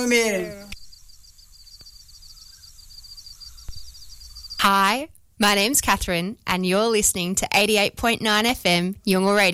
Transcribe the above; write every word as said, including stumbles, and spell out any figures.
numero. Hi, my name's Catherine and you're listening to eighty-eight point nine F M Yungle Radio.